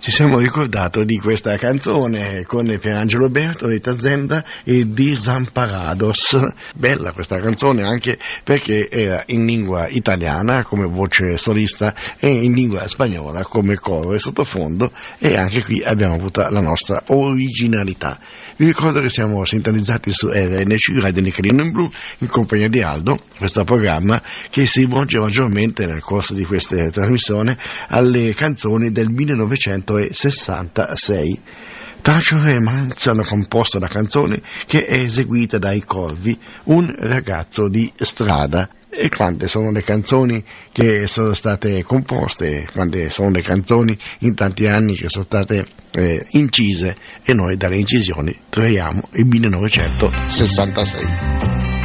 ci siamo ricordato di questa canzone con Pierangelo Bertoli, Zenda e Desamparados. Bella questa canzone anche perché era in lingua italiana come voce solista e in lingua spagnola come coro e sottofondo, e anche qui abbiamo avuto la nostra originalità. Vi ricordo che siamo sintonizzati su RNC, Radio Nichelino in Blu, in compagnia di Aldo, questo programma che si rivolge maggiormente nel corso di queste trasmissioni alle canzoni del 1966. Tacio e Manz hanno composto la canzone, che è eseguita dai Corvi, Un ragazzo di strada. E quante sono le canzoni che sono state composte, quante sono le canzoni in tanti anni che sono state incise, e noi dalle incisioni traiamo il 1966.